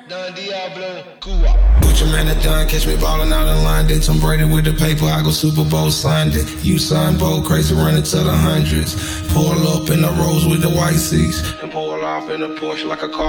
Don Diablo, Cuba. Gucci man at done, catch me ballin' out in line. Did Tom Brady with the paper, I go Super Bowl signed it. You signed bold, crazy running to the hundreds. Pull up in the Rolls with the white seats, and pull off in a Porsche like a car.